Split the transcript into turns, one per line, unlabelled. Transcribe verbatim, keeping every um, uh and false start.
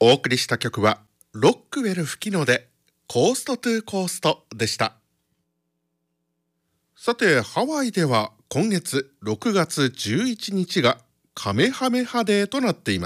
お送りした曲はロックウェル吹きのでコーストトゥーコーストでした。さて、ハワイでは今月ろくがつじゅういちにちがカメハメハデーとなっています。